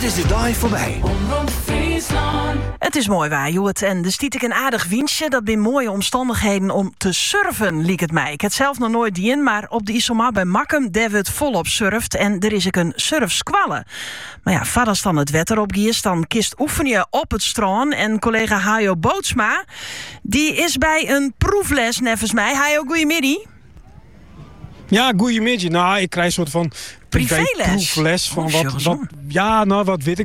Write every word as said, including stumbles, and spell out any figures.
is de dag voorbij. Het is mooi waar, joh. En de stiet ik een aardig winstje. Dat zijn mooie omstandigheden om te surfen, liek het mij. Ik heb het zelf nog nooit dien, maar op de Isomar bij Makkum, daar wordt volop surft. En er is ook een surfsqualle. Maar ja, vader dan het wetter op giest, dan kist oefen je op het strand. En collega Hajo Bootsma, die is bij een proefles nevens mij. Hajo, goeiemiddag. Ja, goeiemiddag. Nou, ik krijg een soort van Privéles? proefles van Oh, wat, jongens, wat. Ja, nou, wat weet ik.